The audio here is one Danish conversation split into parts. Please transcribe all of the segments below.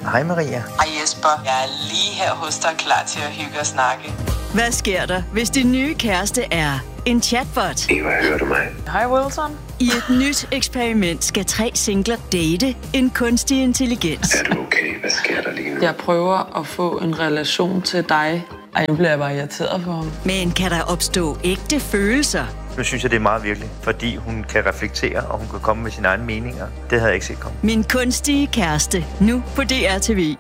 Hej Maria. Hej Jesper. Jeg er lige her hos dig, klar til at hygge og snakke. Hvad sker der, hvis din nye kæreste er en chatbot? Eva, hører du mig? Hej Wilson. I et nyt eksperiment skal 3 singler date en kunstig intelligens. Er du okay? Hvad sker der lige nu? Jeg prøver at få en relation til dig. Ej, nu bliver jeg bare irriteret på ham. Men kan der opstå ægte følelser? Nu synes jeg, det er meget virkeligt, fordi hun kan reflektere, og hun kan komme med sine egne meninger. Det havde jeg ikke set komme. Min kunstige kæreste, nu på DR TV.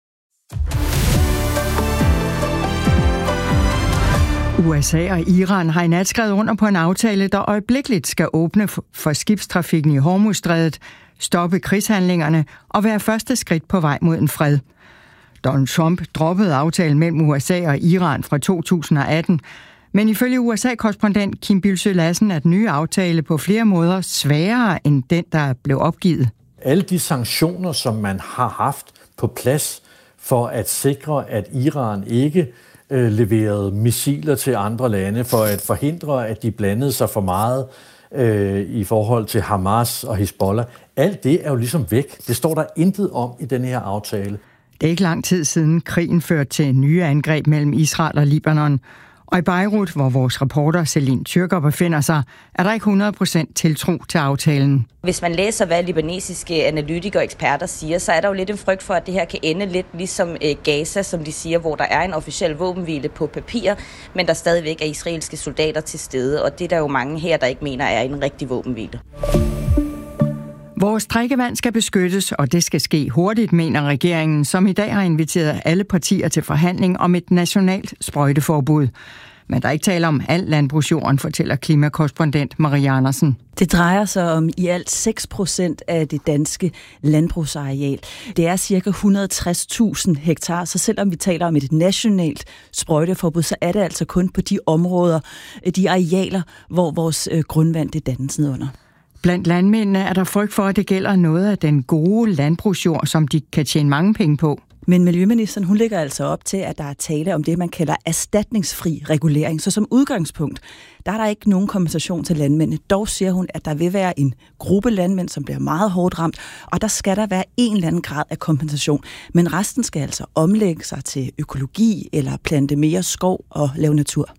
USA og Iran har i nat skrevet under på en aftale, der øjeblikkeligt skal åbne for skibstrafikken i Hormuzstrædet, stoppe krigshandlingerne og være første skridt på vej mod en fred. Donald Trump droppede aftalen mellem USA og Iran fra 2018, men ifølge USA-korrespondent Kim Bildsøe Lassen er den nye aftale på flere måder sværere end den, der blev opgivet. Alle de sanktioner, som man har haft på plads for at sikre, at Iran ikke leverede missiler til andre lande, for at forhindre, at de blandede sig for meget i forhold til Hamas og Hezbollah. Alt det er jo ligesom væk. Det står der intet om i den her aftale. Det er ikke lang tid siden krigen førte til nye angreb mellem Israel og Libanon. Og i Beirut, hvor vores reporter Celine Tyrker befinder sig, er der ikke 100% tiltro til aftalen. Hvis man læser, hvad libanesiske analytikere og eksperter siger, så er der jo lidt en frygt for, at det her kan ende lidt ligesom Gaza, som de siger, hvor der er en officiel våbenhvile på papir, men der stadigvæk er israelske soldater til stede, og det er der jo mange her, der ikke mener er en rigtig våbenhvile. Vores drikkevand skal beskyttes, og det skal ske hurtigt, mener regeringen, som i dag har inviteret alle partier til forhandling om et nationalt sprøjteforbud. Men der er ikke tale om al landbrugsjorden, fortæller klimakorrespondent Maria Andersen. Det drejer sig om i alt 6% af det danske landbrugsareal. Det er ca. 160.000 hektar, så selvom vi taler om et nationalt sprøjteforbud, så er det altså kun på de områder, de arealer, hvor vores grundvand det dannes nedunder. Blandt landmændene er der frygt for, at det gælder noget af den gode landbrugsjord, som de kan tjene mange penge på. Men miljøministeren, hun lægger altså op til, at der er tale om det, man kalder erstatningsfri regulering. Så som udgangspunkt, der er der ikke nogen kompensation til landmændene. Dog siger hun, at der vil være en gruppe landmænd, som bliver meget hårdt ramt, og der skal der være en eller anden grad af kompensation. Men resten skal altså omlægge sig til økologi eller plante mere skov og lave natur.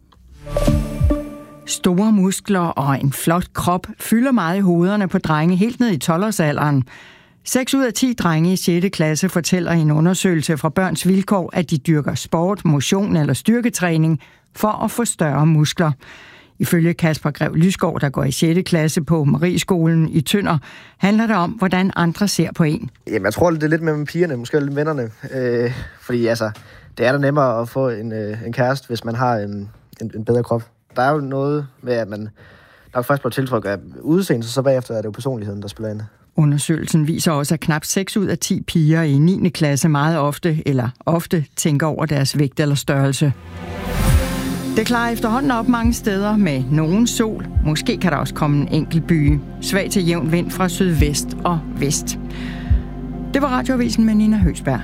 Store muskler og en flot krop fylder meget i hovederne på drenge helt ned i 12-årsalderen. 6 ud af 10 drenge i 6. klasse fortæller i en undersøgelse fra Børns Vilkår, at de dyrker sport, motion eller styrketræning for at få større muskler. Ifølge Kasper Grev Lysgaard, der går i 6. klasse på Marieskolen i Tønder, handler det om, hvordan andre ser på en. Jamen, jeg tror, det er lidt med pigerne, måske lidt vennerne. Fordi altså, det er da nemmere at få en kæreste, hvis man har en bedre krop. Der er jo noget med, at man nok først bliver tiltryk af udseende, så bagefter er det jo personligheden, der spiller ind. Undersøgelsen viser også, at knap 6 ud af 10 piger i 9. klasse meget ofte tænker over deres vægt eller størrelse. Det klarer efterhånden op mange steder med nogen sol. Måske kan der også komme en enkelt byge. Svag til jævn vind fra sydvest og vest. Det var Radioavisen med Nina Høgsberg.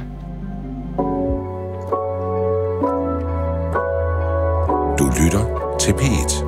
Du lytter til P1.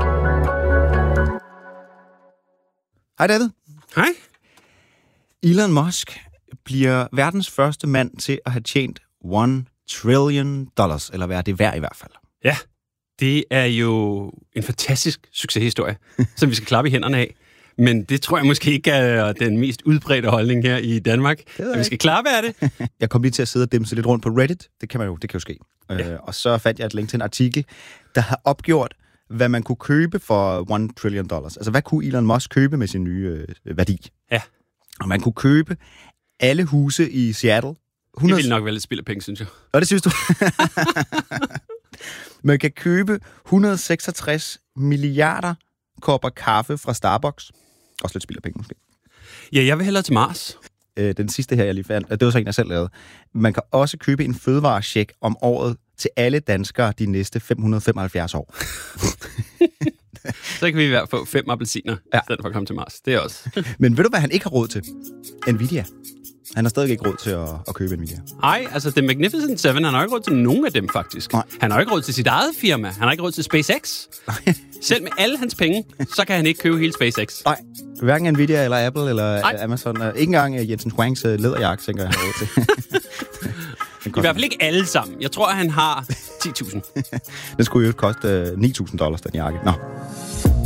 Hej David. Hej. Elon Musk bliver verdens første mand til at have tjent $1 trillion, eller hvad er det værd i hvert fald? Ja, det er jo en fantastisk succeshistorie, som vi skal klappe i hænderne af. Men det tror jeg måske ikke er den mest udbredte holdning her i Danmark. Vi skal klappe af det. Jeg kom lige til at sidde og dimse lidt rundt på Reddit. Det kan jo ske. Ja. Og så fandt jeg et link til en artikel, der har opgjort, hvad man kunne købe for $1 trillion. Altså, hvad kunne Elon Musk købe med sin nye værdi? Ja. Og man kunne købe alle huse i Seattle. Det ville nok være lidt spild af penge, synes jeg. Og det synes du? Man kan købe 166 milliarder kopper kaffe fra Starbucks. Også lidt spild af penge, måske. Ja, jeg vil hellere til Mars. Den sidste her, jeg lige fandt, det var så en, jeg selv lavede. Man kan også købe en fødevarecheck om året til alle danskere de næste 575 år. Så kan vi i hvert fald få 5 appelsiner, i stedet for at komme til Mars. Det er også. Men ved du, hvad han ikke har råd til? Nvidia. Han har stadig ikke råd til at købe Nvidia. Nej, altså The Magnificent Seven, han har ikke råd til nogen af dem, faktisk. Nej. Han har ikke råd til sit eget firma. Han har ikke råd til SpaceX. Selv med alle hans penge, så kan han ikke købe hele SpaceX. Nej, hverken Nvidia eller Apple eller Amazon. Ikke engang Jensen Huangs læderjakke, tænker jeg, han har råd til. I hvert fald ikke alle sammen. Jeg tror, han har 10.000. Den skulle jo koste $9.000, den jakke. Nå.